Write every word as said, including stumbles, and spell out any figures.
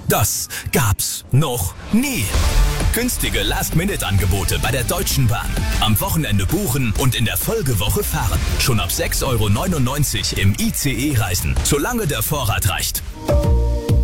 Das gab's noch nie. Günstige Last-Minute-Angebote bei der Deutschen Bahn. Am Wochenende buchen und in der Folgewoche fahren. Schon ab sechs Euro neunundneunzig im I C E reisen, solange der Vorrat reicht.